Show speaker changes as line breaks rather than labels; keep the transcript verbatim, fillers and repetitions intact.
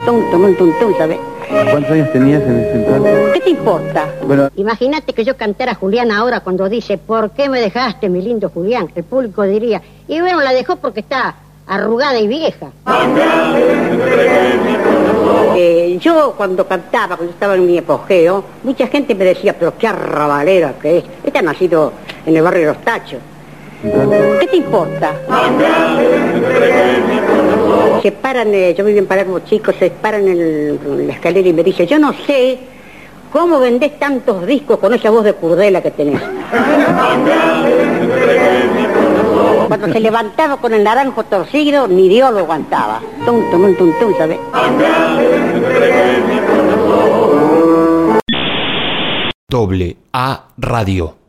Tonto, muy tonto, ¿sabes?
¿Cuántos años tenías en ese entonces?
¿Qué te importa?
Bueno,
Imagínate que yo cantara a Julián ahora cuando dice, ¿por qué me dejaste, mi lindo Julián? El público diría, y bueno, la dejó porque está arrugada y vieja. Eh, yo cuando cantaba, cuando estaba en mi apogeo, mucha gente me decía, pero qué arrabalera que es. Esta ha nacido en el barrio de Los Tachos.
entonces,
¿Qué te importa? Se paran, eh, yo vivía en Palermo, chicos, se paran en, el- en la escalera y me dice, yo no sé cómo vendés tantos discos con esa voz de Curdela que tenés. Cuando se levantaba con el naranjo torcido, ni Dios lo aguantaba. Tonto, muy tonto, ¿sabes?
Doble A Radio.